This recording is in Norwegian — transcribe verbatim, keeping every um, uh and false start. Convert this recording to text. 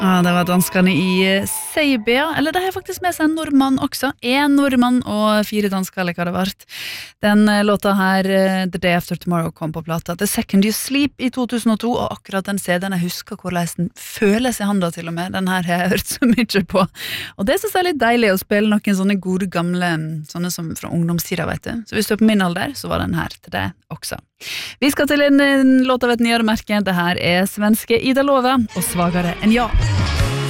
Ja, det var danskene i Serbia, eller det har faktisk med seg en nordmann også. En nordmann og fire dansker, eller hva det var. Den låta her, The Day After Tomorrow, kom på plata The Second You Sleep i to tusen og to, og akkurat den C D-en, jeg husker hvordan den føles i handa til og med. Den her har jeg hørt så mye på. Og det synes jeg er litt deilig å spille noen sånne gode gamle, sånne som fra ungdomstida, vet du. Så hvis du er på min alder, så var den her til deg også. Vi skal til en, en låt av et nyere merke. Det her er svenske Ida Love og Svagare enn ja.